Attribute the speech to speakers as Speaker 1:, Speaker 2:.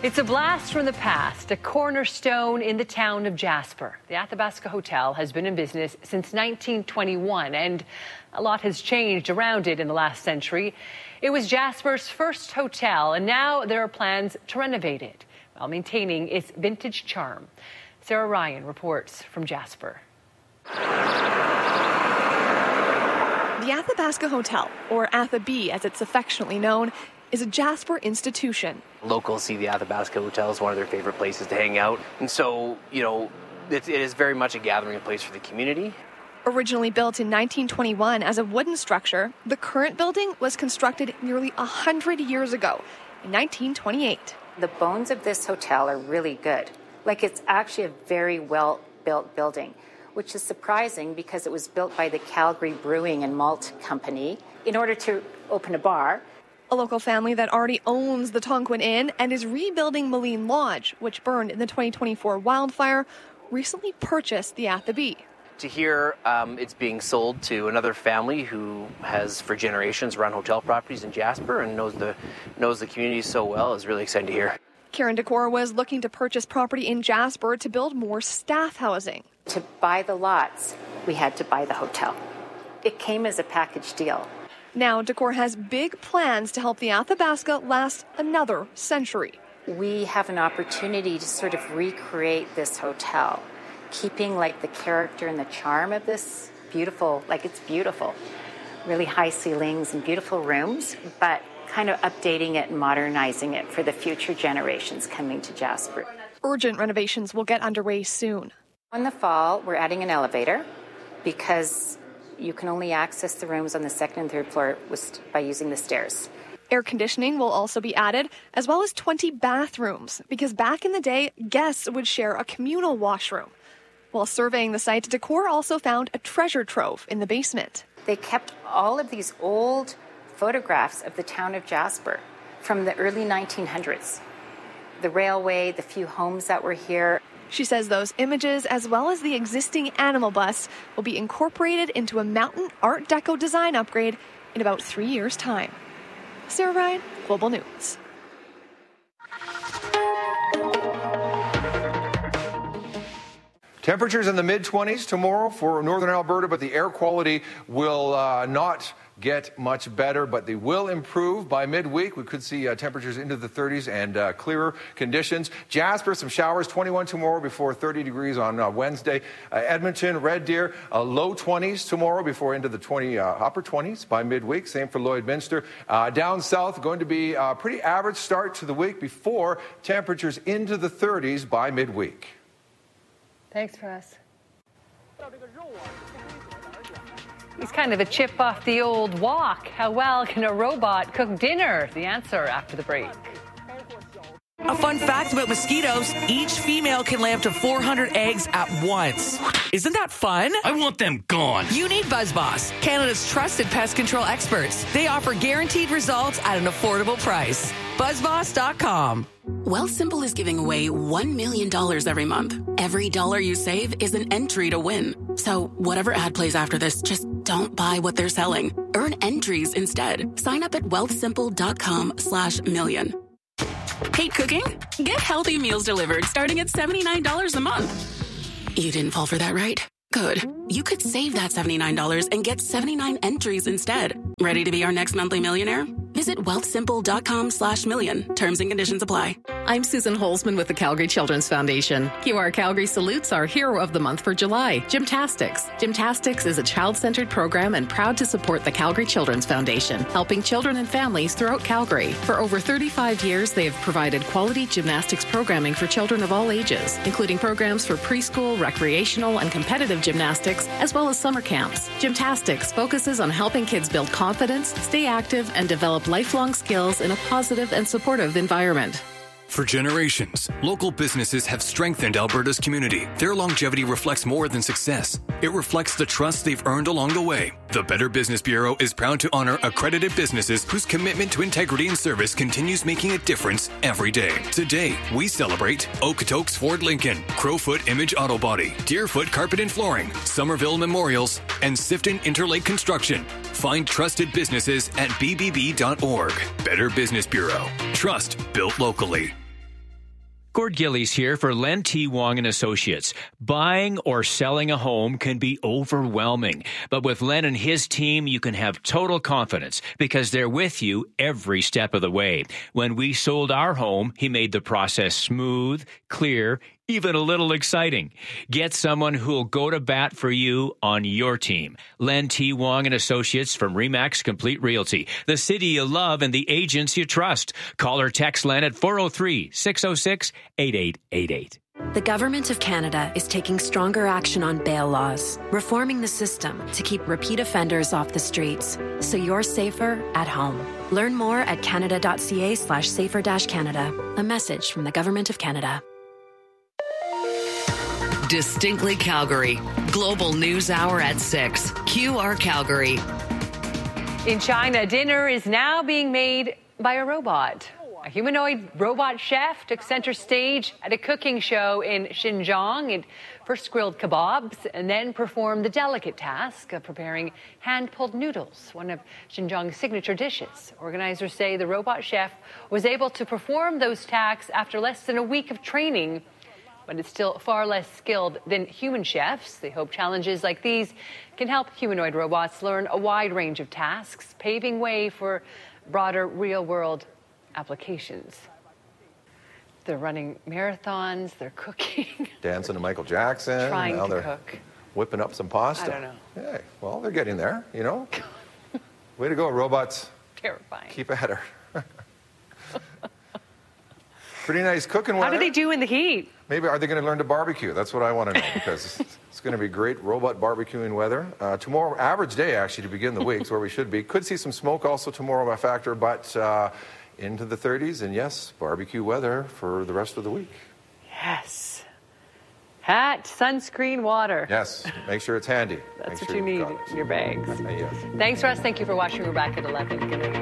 Speaker 1: It's a blast from the past, a cornerstone in the town of Jasper. The Athabasca Hotel has been in business since 1921, and a lot has changed around it in the last century. It was Jasper's first hotel, and now there are plans to renovate it while maintaining its vintage charm. Sarah Ryan reports from Jasper.
Speaker 2: The Athabasca Hotel, or Athabee as it's affectionately known, is a Jasper institution.
Speaker 3: Locals see the Athabasca Hotel as one of their favorite places to hang out. And so, it is very much a gathering place for the community.
Speaker 2: Originally built in 1921 as a wooden structure, the current building was constructed nearly 100 years ago, in 1928.
Speaker 4: The bones of this hotel are really good. It's actually a very well-built building, which is surprising because it was built by the Calgary Brewing and Malt Company in order to open a bar.
Speaker 2: A local family that already owns the Tonquin Inn and is rebuilding Moline Lodge, which burned in the 2024 wildfire, recently purchased the Athabee.
Speaker 3: To hear it's being sold to another family who has for generations run hotel properties in Jasper and knows the community so well is really exciting to hear.
Speaker 2: Karen Decor was looking to purchase property in Jasper to build more staff housing.
Speaker 4: To buy the lots, we had to buy the hotel. It came as a package deal.
Speaker 2: Now, Decor has big plans to help the Athabasca last another century.
Speaker 4: We have an opportunity to sort of recreate this hotel, keeping the character and the charm of this beautiful, it's beautiful, really high ceilings and beautiful rooms, but kind of updating it and modernizing it for the future generations coming to Jasper.
Speaker 2: Urgent renovations will get underway soon.
Speaker 4: In the fall, we're adding an elevator because you can only access the rooms on the second and third floor by using the stairs.
Speaker 2: Air conditioning will also be added, as well as 20 bathrooms, because back in the day, guests would share a communal washroom. While surveying the site, Decor also found a treasure trove in the basement.
Speaker 4: They kept all of these old photographs of the town of Jasper from the early 1900s. The railway, the few homes that were here.
Speaker 2: She says those images, as well as the existing animal bus, will be incorporated into a mountain Art Deco design upgrade in about 3 years' time. Sarah Ryan, Global News.
Speaker 5: Temperatures in the mid-20s tomorrow for northern Alberta, but the air quality will not get much better, but they will improve by midweek. We could see temperatures into the 30s and clearer conditions. Jasper, some showers, 21 tomorrow before 30 degrees on Wednesday. Edmonton, Red Deer, low 20s tomorrow before into the upper 20s by midweek. Same for Lloydminster. Down south, going to be a pretty average start to the week before temperatures into the 30s by midweek.
Speaker 1: Thanks, Russ. He's kind of a chip off the old walk. How well can a robot cook dinner? The answer after the break.
Speaker 6: A fun fact about mosquitoes, each female can lay up to 400 eggs at once. Isn't that fun?
Speaker 7: I want them gone.
Speaker 6: You need BuzzBoss, Canada's trusted pest control experts. They offer guaranteed results at an affordable price. BuzzBoss.com.
Speaker 8: Wealthsimple is giving away $1 million every month. Every dollar you save is an entry to win. So whatever ad plays after this, just don't buy what they're selling. Earn entries instead. Sign up at wealthsimple.com/million. Hate cooking? Get healthy meals delivered starting at $79 a month. You didn't fall for that, right? Good. You could save that $79 and get 79 entries instead. Ready to be our next monthly millionaire? Visit wealthsimple.com/million. Terms and conditions apply.
Speaker 9: I'm Susan Holzman with the Calgary Children's Foundation. QR Calgary salutes our hero of the month for July, Gymtastics. Gymtastics is a child-centered program and proud to support the Calgary Children's Foundation, helping children and families throughout Calgary. For over 35 years, they have provided quality gymnastics programming for children of all ages, including programs for preschool, recreational, and competitive gymnastics, as well as summer camps. Gymtastics focuses on helping kids build confidence, stay active, and develop lifelong skills in a positive and supportive environment.
Speaker 7: For generations, local businesses have strengthened Alberta's community. Their longevity reflects more than success. It reflects the trust they've earned along the way. The Better Business Bureau is proud to honor accredited businesses whose commitment to integrity and service continues making a difference every day. Today, we celebrate Okotoks Ford Lincoln, Crowfoot Image Auto Body, Deerfoot Carpet and Flooring, Somerville Memorials, and Sifton Interlake Construction. Find trusted businesses at bbb.org. Better Business Bureau. Trust built locally.
Speaker 10: Gord Gillies here for Len T. Wong and Associates. Buying or selling a home can be overwhelming, but with Len and his team, you can have total confidence because they're with you every step of the way. When we sold our home, he made the process smooth, clear, even a little exciting. Get someone who'll go to bat for you on your team. Len T. Wong and Associates from RE/MAX Complete Realty, the city you love and the agents you trust. Call or text Len at 403-606-8888.
Speaker 11: The Government of Canada is taking stronger action on bail laws, reforming the system to keep repeat offenders off the streets, so you're safer at home. Learn more at canada.ca/safer-canada. A message from the Government of Canada.
Speaker 6: Distinctly Calgary. Global News Hour at 6. QR Calgary.
Speaker 1: In China, dinner is now being made by a robot. A humanoid robot chef took center stage at a cooking show in Xinjiang. It first grilled kebabs and then performed the delicate task of preparing hand-pulled noodles, one of Xinjiang's signature dishes. Organizers say the robot chef was able to perform those tasks after less than a week of training, but it's still far less skilled than human chefs. They hope challenges like these can help humanoid robots learn a wide range of tasks, paving way for broader real-world applications. They're running marathons, they're cooking.
Speaker 5: Dancing to Michael Jackson.
Speaker 1: Trying
Speaker 5: now
Speaker 1: to
Speaker 5: they're
Speaker 1: cook.
Speaker 5: Whipping up some pasta.
Speaker 1: I don't know.
Speaker 5: Yeah, well, they're getting there, you know. Way to go, robots.
Speaker 1: Terrifying.
Speaker 5: Keep at her. Pretty nice cooking weather.
Speaker 1: How do they do in the heat?
Speaker 5: Maybe are they going to learn to barbecue? That's what I want to know, because it's going to be great robot barbecuing weather. Tomorrow, average day actually to begin the week, where we should be. Could see some smoke also tomorrow by factor, but into the 30s, and yes, barbecue weather for the rest of the week.
Speaker 1: Yes. Hat, sunscreen, water.
Speaker 5: Yes, make sure it's handy.
Speaker 1: That's what you need in your bags.
Speaker 5: Yes.
Speaker 1: Thanks, Russ. Thank you for watching. We're back at 11. Good night.